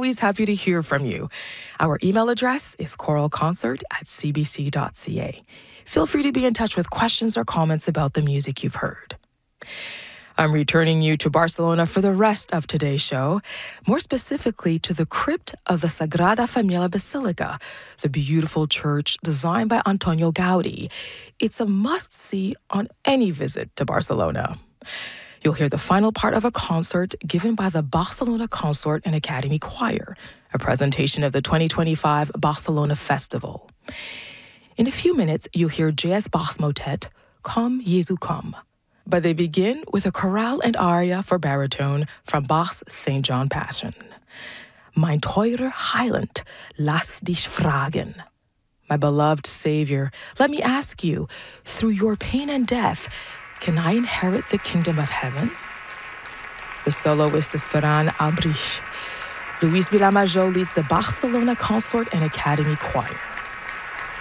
always happy to hear from you. Our email address is choralconcert@cbc.ca. Feel free to be in touch with questions or comments about the music you've heard. I'm returning you to Barcelona for the rest of today's show, more specifically to the crypt of the Sagrada Familia Basilica, the beautiful church designed by Antonio Gaudi. It's a must-see on any visit to Barcelona. You'll hear the final part of a concert given by the Barcelona Consort and Academy Choir, a presentation of the 2025 Barcelona Festival. In a few minutes, you'll hear J.S. Bach's motet, Komm, Jesu, komm. But they begin with a chorale and aria for baritone from Bach's St. John Passion. Mein teurer Heiland, lass dich fragen. My beloved Savior, let me ask you, through your pain and death, can I inherit the kingdom of heaven? The soloist is Ferran Albrich. Luis Vilamajo leads the Barcelona Consort and Academy Choir.